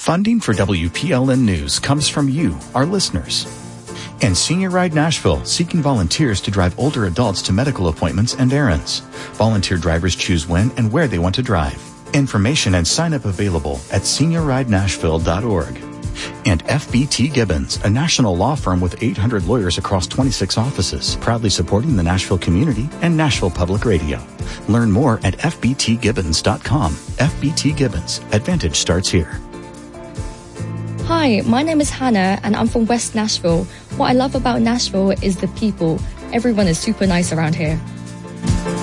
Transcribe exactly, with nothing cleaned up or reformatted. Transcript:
Funding for W P L N News comes from you, our listeners. And Senior Ride Nashville, seeking volunteers to drive older adults to medical appointments and errands. Volunteer drivers choose when and where they want to drive. Information and sign-up available at senior ride nashville dot org. And F B T Gibbons, a national law firm with eight hundred lawyers across twenty-six offices, proudly supporting the Nashville community and Nashville Public Radio. Learn more at f b t gibbons dot com. F B T Gibbons. Advantage starts here. Hi, my name is Hannah and I'm from West Nashville. What I love about Nashville is the people. Everyone is super nice around here.